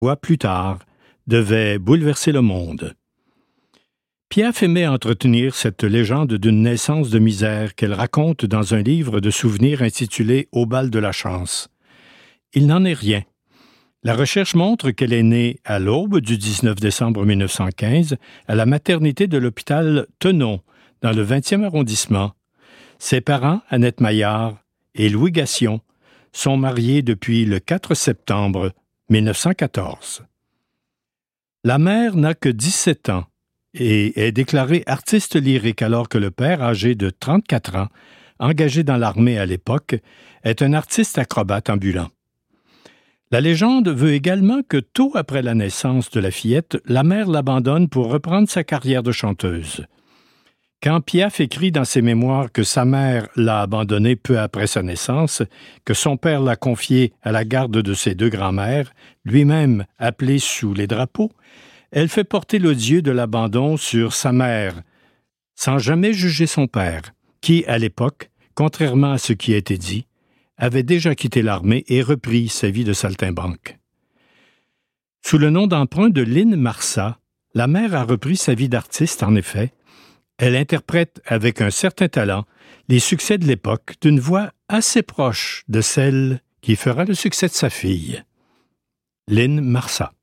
voix plus tard, devait bouleverser le monde. Piaf aimait entretenir cette légende d'une naissance de misère qu'elle raconte dans un livre de souvenirs intitulé « Au bal de la chance ». Il n'en est rien. La recherche montre qu'elle est née à l'aube du 19 décembre 1915 à la maternité de l'hôpital Tenon, dans le 20e arrondissement. Ses parents, Annette Maillard et Louis Gassion, sont mariés depuis le 4 septembre 1914. La mère n'a que 17 ans et est déclarée artiste lyrique alors que le père, âgé de 34 ans, engagé dans l'armée à l'époque, est un artiste acrobate ambulant. La légende veut également que tôt après la naissance de la fillette, la mère l'abandonne pour reprendre sa carrière de chanteuse. Quand Piaf écrit dans ses mémoires que sa mère l'a abandonné peu après sa naissance, que son père l'a confié à la garde de ses deux grands-mères, lui-même appelé sous les drapeaux, elle fait porter l'odieux de l'abandon sur sa mère, sans jamais juger son père, qui, à l'époque, contrairement à ce qui a été dit, avait déjà quitté l'armée et repris sa vie de saltimbanque. Sous le nom d'emprunt de Lynn Marsat, la mère a repris sa vie d'artiste, en effet. Elle interprète avec un certain talent les succès de l'époque d'une voix assez proche de celle qui fera le succès de sa fille. Lynn Marsat.